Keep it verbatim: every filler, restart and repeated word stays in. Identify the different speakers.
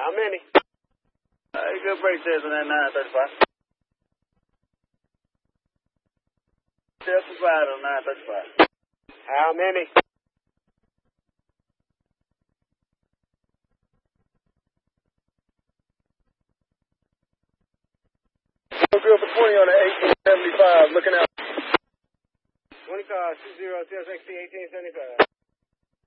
Speaker 1: How many?
Speaker 2: Uh, you good break test on that nine thirty-five. Test provided on nine thirty-five.
Speaker 1: How many?
Speaker 3: Good for twenty on the eighteen seventy-five, looking out.
Speaker 1: twenty car, two zero, T S X T eighteen seventy-five.